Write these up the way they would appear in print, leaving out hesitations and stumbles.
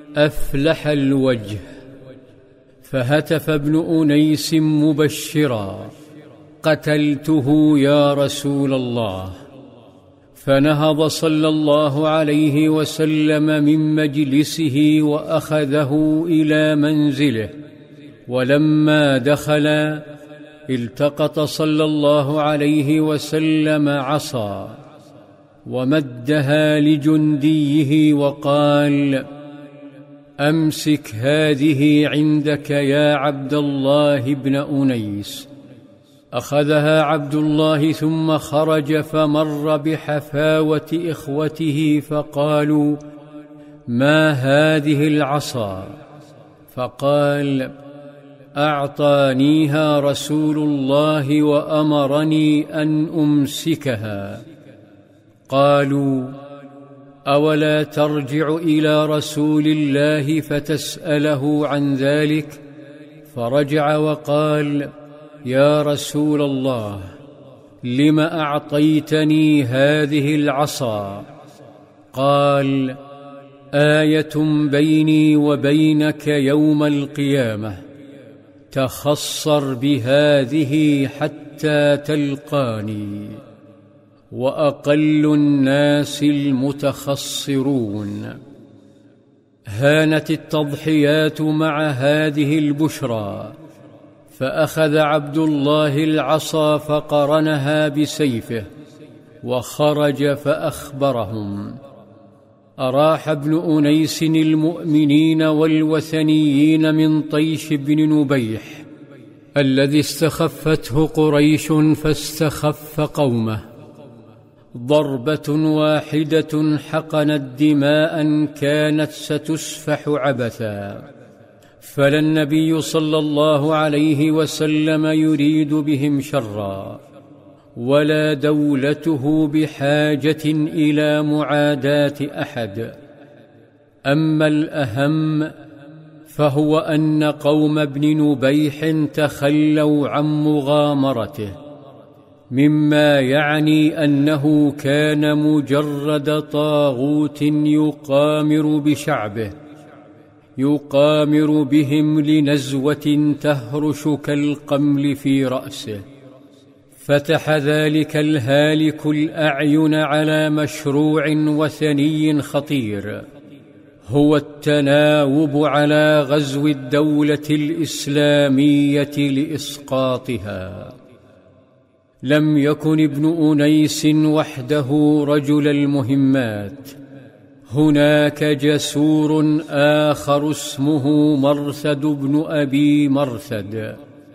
أفلح الوجه. فهتف ابن أنيس مبشرا: قتلته يا رسول الله. فنهض صلى الله عليه وسلم من مجلسه وأخذه إلى منزله، ولما دخل التقط صلى الله عليه وسلم عصا ومدها لجنديه وقال: أمسك هذه عندك يا عبد الله بن أنيس. أخذها عبد الله ثم خرج، فمر بحفاوة إخوته فقالوا: ما هذه العصا؟ فقال: أعطانيها رسول الله وأمرني أن أمسكها. قالوا: أولا ترجع إلى رسول الله فتسأله عن ذلك؟ فرجع وقال: يا رسول الله، لم أعطيتني هذه العصا؟ قال: آية بيني وبينك يوم القيامة، تخصر بهذه حتى تلقاني. وأقل الناس المتخصرون. هانت التضحيات مع هذه البشرى، فأخذ عبد الله العصا فقرنها بسيفه وخرج فأخبرهم. أراح ابن أنيس المؤمنين والوثنيين من طيش بن نبيح الذي استخفته قريش فاستخف قومه. ضربة واحدة حقنت دماء كانت ستسفح عبثا، فلا النبي صلى الله عليه وسلم يريد بهم شرا، ولا دولته بحاجة إلى معاداة أحد. أما الأهم فهو أن قوم ابن نبيح تخلوا عن مغامرته، مما يعني أنه كان مجرد طاغوت يقامر بشعبه، يقامر بهم لنزوة تهرش كالقمل في رأسه. فتح ذلك الهالك الأعين على مشروع وثني خطير، هو التناوب على غزو الدولة الإسلامية لإسقاطها. لم يكن ابن أنيس وحده رجل المهمات، هناك جسور آخر اسمه مرثد بن أبي مرثد،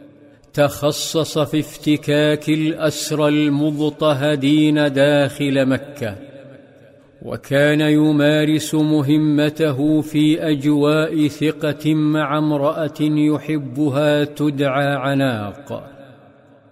تخصص في افتكاك الأسرى المضطهدين داخل مكة، وكان يمارس مهمته في أجواء ثقة مع امرأة يحبها تدعى عناق،